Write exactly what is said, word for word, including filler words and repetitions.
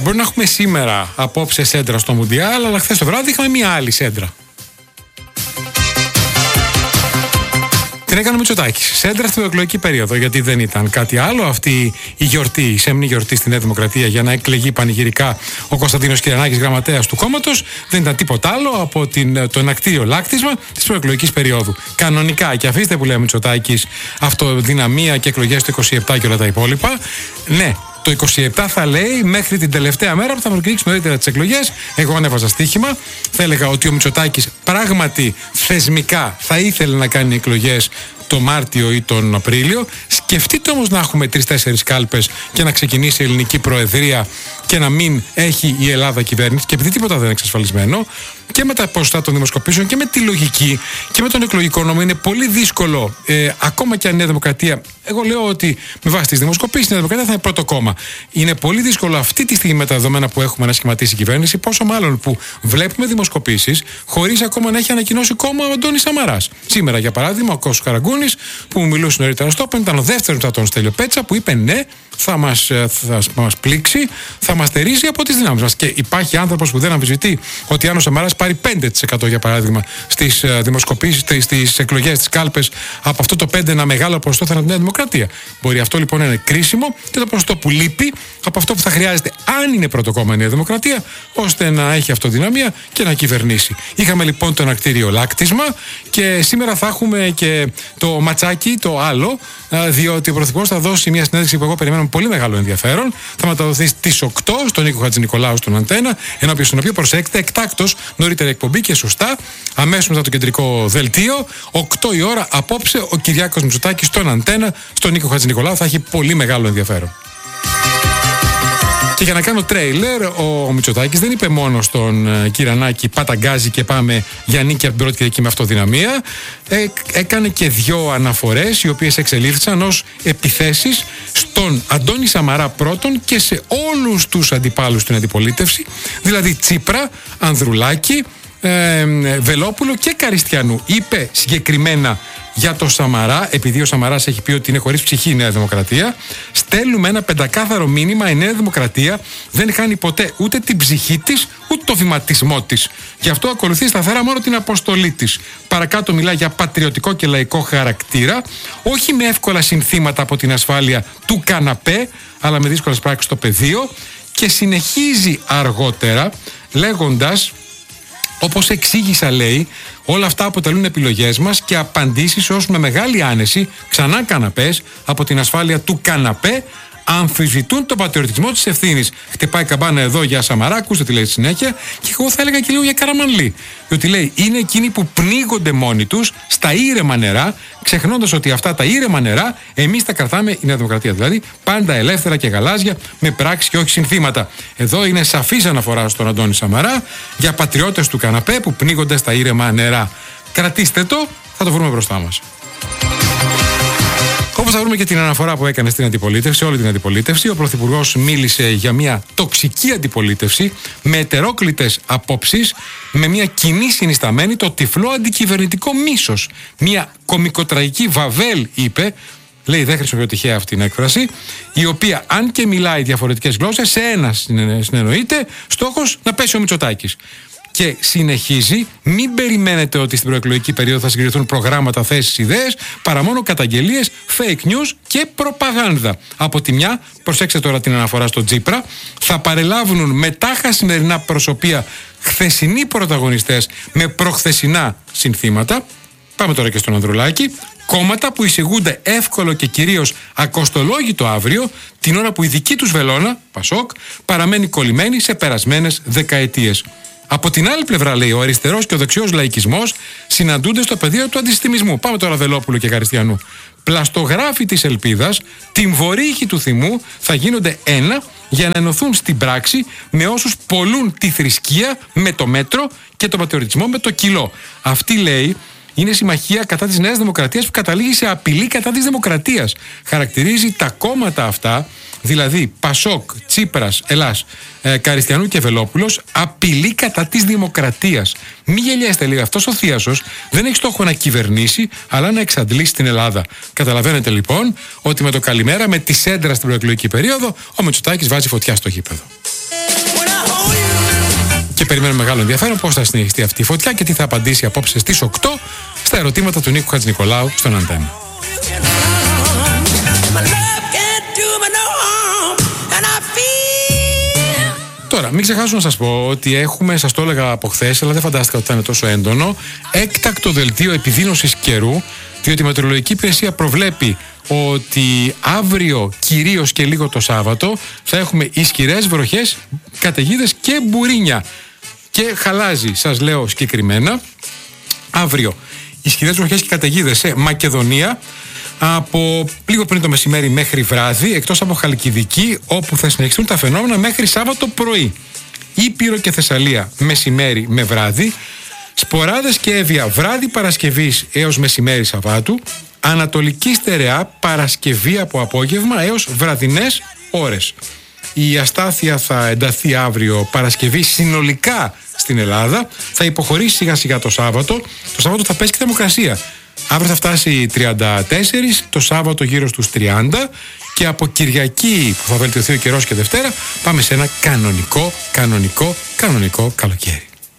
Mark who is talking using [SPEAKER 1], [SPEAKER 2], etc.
[SPEAKER 1] Μπορεί να έχουμε σήμερα απόψε σέντρα στο Μουντιάλ, αλλά χθες το βράδυ είχαμε μια άλλη σέντρα. Την έκανε ο Μητσοτάκης. Σέντρα στην εκλογική περίοδο, γιατί δεν ήταν κάτι άλλο αυτή η γιορτή, η σεμνή γιορτή στη Νέα Δημοκρατία για να εκλεγεί πανηγυρικά ο Κωνσταντίνος Κυρανάκης, γραμματέας του κόμματος. Δεν ήταν τίποτα άλλο από την, το ενακτήριο λάκτισμα της προεκλογικής περίοδου. Κανονικά, και αφήστε που λέει ο Μητσοτάκης αυτοδυναμία και εκλογές το είκοσι επτά και όλα τα υπόλοιπα. Ναι. Το είκοσι επτά θα λέει μέχρι την τελευταία μέρα που θα προκηρύξει νωρίτερα τις εκλογές. Εγώ ανέβαζα στοίχημα. Θα έλεγα ότι ο Μητσοτάκης πράγματι θεσμικά θα ήθελε να κάνει εκλογές το Μάρτιο ή τον Απρίλιο. Σκεφτείτε όμως να έχουμε τρεις-τέσσερις κάλπες και να ξεκινήσει η ελληνική προεδρία και να μην έχει η Ελλάδα κυβέρνηση, και επειδή τίποτα δεν είναι εξασφαλισμένο, και με τα ποσοστά των δημοσκοπήσεων και με τη λογική και με τον εκλογικό νόμο, είναι πολύ δύσκολο, ε, ακόμα και αν η Νέα Δημοκρατία. Εγώ λέω ότι με βάση τις δημοσκοπήσεις η Νέα Δημοκρατία θα είναι πρώτο κόμμα. Είναι πολύ δύσκολο αυτή τη στιγμή με τα δεδομένα που έχουμε να σχηματίσει η κυβέρνηση, πόσο μάλλον που βλέπουμε δημοσκοπήσεις χωρίς ακόμα να έχει ανακοινώσει κόμμα ο Αντώνης Σαμαράς. Σήμερα, για παράδειγμα, ο Κώστας Καραγκούνης, που μου μιλούσε νωρίτερα στο Open, ήταν ο δεύτερος μετά τον Στέλιο Πέτσα, που είπε ναι, θα μας, θα μας πλήξει, θα μας στερήσει από τις δυνάμεις μας. Και υπάρχει άνθρωπος που δεν αμφισβητεί ότι αν ο Σαμαράς πάρει πέντε τοις εκατό για παράδειγμα στις δημοσκοπήσεις, στις εκλογές, στις κάλπες, από αυτό το πέντε ένα μεγάλο ποσοστό θα είναι από τη Νέα Δημοκρατία. Μπορεί αυτό λοιπόν να είναι κρίσιμο και το ποσοστό που λείπει από αυτό που θα χρειάζεται, αν είναι πρώτο κόμμα η Νέα Δημοκρατία, ώστε να έχει αυτοδυναμία και να κυβερνήσει. Είχαμε λοιπόν το ενακτήριο λάκτισμα και σήμερα θα έχουμε και το ματσάκι, το άλλο, διότι ο Πρωθυπουργός θα δώσει μια συνέντευξη που εγώ περιμένω με πολύ μεγάλο ενδιαφέρον. Θα μεταδοθεί στις οκτώ στον Νίκο Χατζηνικολάου στον Αντένα, ενώπιον στον οποίο προσέξτε εκτάκτως νωρίτερη εκπομπή και σωστά, αμέσως μετά το κεντρικό δελτίο, οκτώ η ώρα απόψε, ο Κυριάκος Μητσοτάκης στον Αντένα, στον Νίκο Χατζηνικολάου. Θα έχει πολύ μεγάλο ενδιαφέρον. Και για να κάνω τρέιλερ, ο Μητσοτάκης δεν είπε μόνο στον Κυρανάκη παταγκάζει και πάμε για νίκη από την πρώτη Κυριακή με αυτοδυναμία. Ε, έκανε και δυο αναφορές οι οποίες εξελίχθησαν ως επιθέσεις στον Αντώνη Σαμαρά πρώτον και σε όλους τους αντιπάλους στην αντιπολίτευση, δηλαδή Τσίπρα, Ανδρουλάκη, ε, Βελόπουλο και Καριστιανού. Είπε συγκεκριμένα για το Σαμαρά, επειδή ο Σαμαράς έχει πει ότι είναι χωρίς ψυχή η Νέα Δημοκρατία, στέλνουμε ένα πεντακάθαρο μήνυμα: η Νέα Δημοκρατία δεν χάνει ποτέ ούτε την ψυχή της, ούτε το βηματισμό της. Γι' αυτό ακολουθεί σταθερά μόνο την αποστολή της. Παρακάτω μιλά για πατριωτικό και λαϊκό χαρακτήρα, όχι με εύκολα συνθήματα από την ασφάλεια του καναπέ, αλλά με δύσκολες πράξεις στο πεδίο, και συνεχίζει αργότερα λέγοντας, όπως εξήγησα λέει, όλα αυτά αποτελούν επιλογές μας και απαντήσεις σε όσους με μεγάλη άνεση, ξανά καναπές, από την ασφάλεια του καναπέ, αμφισβητούν τον πατριωτισμό της ευθύνης. Χτυπάει καμπάνα εδώ για Σαμαρά, ακούστε τι λέει στη συνέχεια, και εγώ θα έλεγα και λίγο για Καραμανλή. Διότι λέει, είναι εκείνοι που πνίγονται μόνοι τους στα ήρεμα νερά, ξεχνώντας ότι αυτά τα ήρεμα νερά εμείς τα κρατάμε, η Νέα Δημοκρατία δηλαδή, πάντα ελεύθερα και γαλάζια, με πράξεις και όχι συνθήματα. Εδώ είναι σαφής αναφορά στον Αντώνη Σαμαρά για πατριώτες του καναπέ που πνίγονται στα ήρεμα νερά. Κρατήστε το, θα το βρούμε μπροστά μας. Όπως θα βρούμε και την αναφορά που έκανε στην αντιπολίτευση, όλη την αντιπολίτευση, ο Πρωθυπουργός μίλησε για μια τοξική αντιπολίτευση με ετερόκλητες απόψεις, με μια κοινή συνισταμένη, το τυφλό αντικυβερνητικό μίσος. Μια κωμικοτραγική βαβέλ, είπε, λέει, δεν χρησιμοποιώ τυχαία αυτή την έκφραση, η οποία αν και μιλάει διαφορετικές γλώσσες, σε ένα συνεννοείται, στόχος να πέσει ο Μητσοτάκης. Και συνεχίζει, μην περιμένετε ότι στην προεκλογική περίοδο θα συγκριθούν προγράμματα, θέσεις, ιδέες, παρά μόνο καταγγελίες, fake news και προπαγάνδα. Από τη μια, προσέξτε τώρα την αναφορά στο Τσίπρα, θα παρελάβουν μετάχα σημερινά προσωπία χθεσινοί πρωταγωνιστές με προχθεσινά συνθήματα. Πάμε τώρα και στον Ανδρουλάκη. Κόμματα που εισηγούνται εύκολο και κυρίως ακοστολόγητο αύριο, την ώρα που η δική τους βελόνα, Πασόκ, παραμένει κολλημένη σε περασμένες δεκαετίες. Από την άλλη πλευρά, λέει, ο αριστερός και ο δεξιός λαϊκισμός συναντούνται στο πεδίο του αντισυστημισμού. Πάμε τώρα Βελόπουλο και Καριστιανού. Πλαστογράφοι της ελπίδας, την βορύχη του θυμού, θα γίνονται ένα για να ενωθούν στην πράξη με όσους πολλούν τη θρησκεία με το μέτρο και τον πατριωτισμό με το κιλό. Αυτή, λέει, είναι συμμαχία κατά της Νέας Δημοκρατίας που καταλήγει σε απειλή κατά της δημοκρατίας. Χαρακτηρίζει τα κόμματα αυτά, δηλαδή Πασόκ, Τσίπρας, Ελλάς, ε, Καριστιανού και Βελόπουλος, απειλή κατά της δημοκρατίας. Μη γελιέστε λίγο, αυτός ο θίασος δεν έχει στόχο να κυβερνήσει, αλλά να εξαντλήσει την Ελλάδα. Καταλαβαίνετε λοιπόν ότι με το καλημέρα, με τη σέντρα στην προεκλογική περίοδο, ο Μητσοτάκης βάζει φωτιά στο γήπεδο. Και περιμένουμε μεγάλο ενδιαφέρον πώς θα συνεχιστεί αυτή η φωτιά και τι θα απαντήσει απόψε στις οκτώ στα ερωτήματα του Νίκου Χατζηνικολάου στον Αντένα. Τώρα, μην ξεχάσω να σας πω ότι έχουμε, σας το έλεγα από χθες, αλλά δεν φαντάστηκα ότι θα είναι τόσο έντονο, έκτακτο δελτίο επιδείνωσης καιρού, διότι η Μετεωρολογική Υπηρεσία προβλέπει ότι αύριο, κυρίως και λίγο το Σάββατο, θα έχουμε ισχυρές βροχές, καταιγίδες και μπουρίνια. Και χαλάζει, σας λέω συγκεκριμένα, αύριο ισχυρές βροχές και καταιγίδες σε Μακεδονία, από λίγο πριν το μεσημέρι μέχρι βράδυ, εκτός από Χαλκιδική, όπου θα συνεχιστούν τα φαινόμενα μέχρι Σάββατο πρωί. Ήπειρο και Θεσσαλία μεσημέρι με βράδυ, Σποράδες και Εύβοια βράδυ Παρασκευής έως μεσημέρι Σαββάτου, Ανατολική Στερεά Παρασκευή από απόγευμα έως βραδινές ώρες. Η αστάθεια θα ενταθεί αύριο Παρασκευή συνολικά στην Ελλάδα, θα υποχωρήσει σιγά σιγά το Σάββατο. Το Σάββατο θα πέσει και θερμοκρασία. Αύριο θα φτάσει τριάντα τέσσερα, το Σάββατο γύρω στους τριάντα και από Κυριακή που θα βελτιωθεί ο καιρός και Δευτέρα πάμε σε ένα κανονικό, κανονικό, κανονικό καλοκαίρι.